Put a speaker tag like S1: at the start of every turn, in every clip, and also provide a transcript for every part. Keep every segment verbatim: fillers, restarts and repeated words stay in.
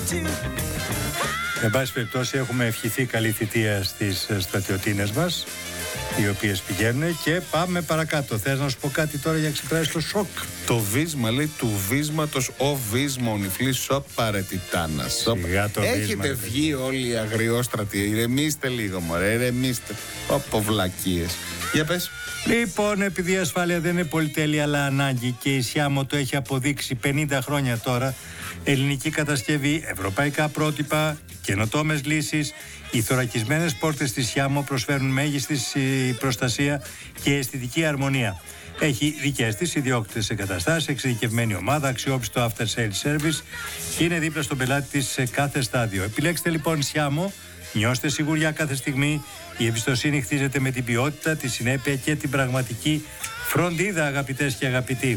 S1: Εν πάση περιπτώσει, έχουμε ευχηθεί καλή θητεία στις στρατιωτίνες μας, οι οποίες πηγαίνουν, και πάμε παρακάτω. Θες να σου πω κάτι τώρα για να ξεπεράσει το σοκ?
S2: Το βίσμα, λέει, του βίσματος ο βίσμα, ο νυφλής σοπ παρετητάνας. Έχετε βγει όλοι οι αγριόστρατοι, ηρεμήστε λίγο μωρέ, ηρεμήστε. Όπο βλακίες. Για πες.
S1: Λοιπόν, επειδή η ασφάλεια δεν είναι πολυτέλεια αλλά ανάγκη, και η Σιάμο το έχει αποδείξει πενήντα χρόνια τώρα, ελληνική κατασκευή, ευρωπαϊκά πρότυπα, καινοτόμες λύσεις, οι θωρακισμένες πόρτες της Σιάμο προσφέρουν μέγιστη προστασία και αισθητική αρμονία. Έχει δικές της ιδιόκτητες εγκαταστάσεις, εξειδικευμένη ομάδα, αξιόπιστο after sales service και είναι δίπλα στον πελάτη της σε κάθε στάδιο. Επιλέξτε λοιπόν Σιάμο, νιώστε σιγουριά κάθε στιγμή. Η εμπιστοσύνη χτίζεται με την ποιότητα, τη συνέπεια και την πραγματική φροντίδα, αγαπητές και αγαπητοί.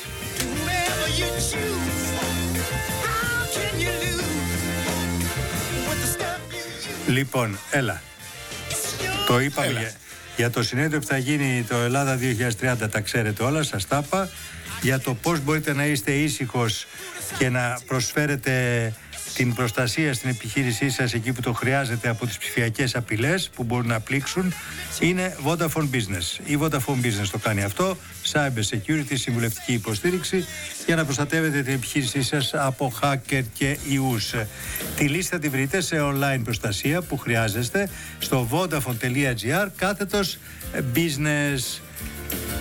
S1: Λοιπόν, έλα. Το είπαμε
S2: έλα.
S1: Για, για το συνέδριο που θα γίνει το Ελλάδα δύο χιλιάδες τριάντα, τα ξέρετε όλα, σας τα είπα. Για το πώς μπορείτε να είστε ήσυχος και να προσφέρετε την προστασία στην επιχείρησή σας εκεί που το χρειάζεται από τις ψηφιακές απειλές που μπορούν να πλήξουν, είναι Vodafone Business. Η Vodafone Business το κάνει αυτό, cyber security, συμβουλευτική υποστήριξη, για να προστατεύετε την επιχείρησή σας από hacker και ιούς. Τη λίστα τη βρείτε σε online προστασία που χρειάζεστε στο vodafone.gr κάθετος business.